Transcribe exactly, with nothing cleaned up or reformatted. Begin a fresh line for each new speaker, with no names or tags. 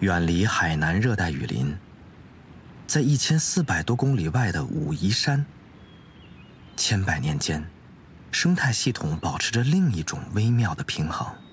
远离海南热带雨林，在一千四百多公里外的武夷山，千百年间，生态系统保持着另一种微妙的平衡。